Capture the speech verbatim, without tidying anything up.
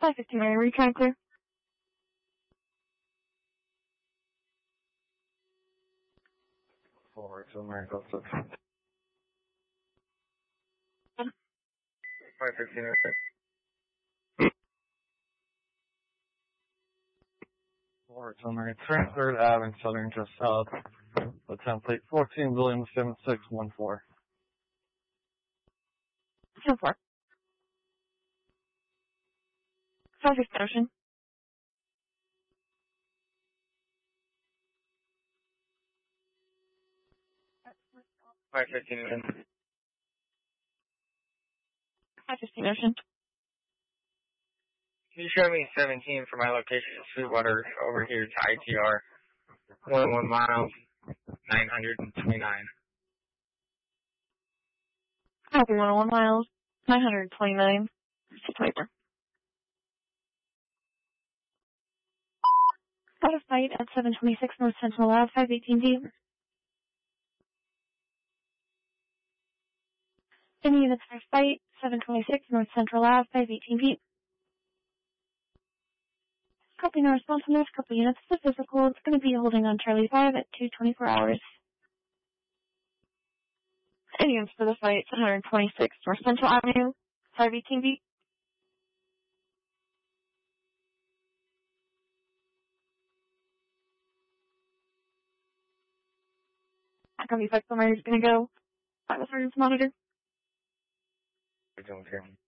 five fifteen, are you trying to clear? Forward to America. five fifteen, okay. Forward to America. third Avenue, Southern, just south. The template fourteen William seven six one four. ten four. five fifteen, Ocean. five fifteen, Ocean. five fifteen, Ocean. Can you show me seventeen for my location in Sweetwater over here to I T R? one one miles, nine hundred twenty-nine. Copy, one oh one miles, nine hundred twenty-nine. twenty-four. Got a fight at seven twenty-six North Sentinel Ave, five eighteen D. Any units for fight, seven twenty-six North Central Ave, five eighteen D. Copy, no response on those couple units. The physical, it's going to be holding on Charlie five at two twenty-four hours. Any units for the fight, seven twenty-six North Central Avenue, five eighteen D. Copy, five somewhere is going to go. Five Sergeant's monitor. I don't hear me.